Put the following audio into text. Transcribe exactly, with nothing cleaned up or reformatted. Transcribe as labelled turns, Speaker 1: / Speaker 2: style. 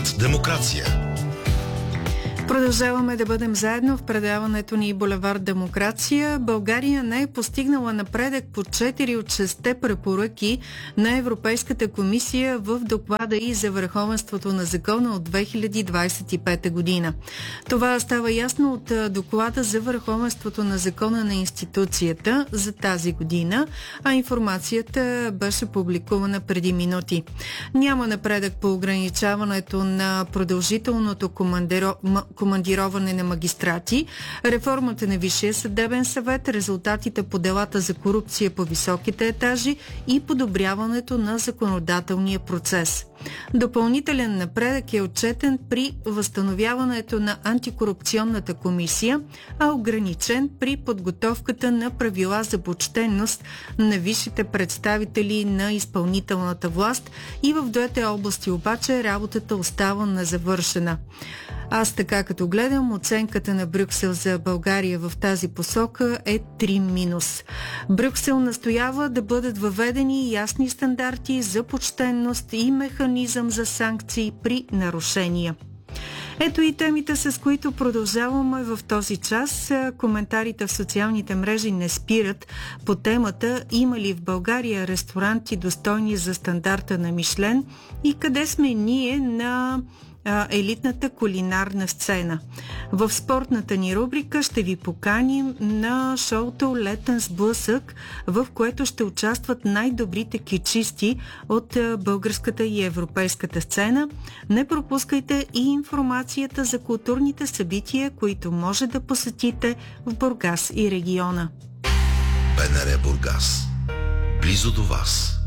Speaker 1: Булевард Демокрация.
Speaker 2: Продължаваме да бъдем заедно в предаването ни Булевард Демокрация. България не е постигнала напредък по четири от шестте препоръки на Европейската комисия в доклада и за върховенството на закона от две хиляди двадесет и пета година. Това става ясно от доклада за върховенството на закона на институцията за тази година, а информацията беше публикувана преди минути. Няма напредък по ограничаването на продължителното командиро... командироване на магистрати, реформата на Висшия съдебен съвет, резултатите по делата за корупция по високите етажи и подобряването на законодателния процес. Допълнителен напредък е отчетен при възстановяването на антикорупционната комисия, а ограничен при подготовката на правила за почтенност на висшите представители на изпълнителната власт и в двете области обаче работата остава незавършена. Аз така като гледам, оценката на Брюксел за България в тази посока е три минус. Брюксел настоява да бъдат въведени ясни стандарти за почтенност и механизъм за санкции при нарушения. Ето и темите, с които продължаваме в този час. Коментарите в социалните мрежи не спират по темата: има ли в България ресторанти достойни за стандарта на Мишлен и къде сме ние на елитната кулинарна сцена. В спортната ни рубрика ще ви поканим на шоуто Летен сблъсък, в което ще участват най-добрите кичисти от българската и европейската сцена. Не пропускайте и информацията за културните събития, които може да посетите в Бургас и региона.
Speaker 1: БНР Бургас. Близо до вас.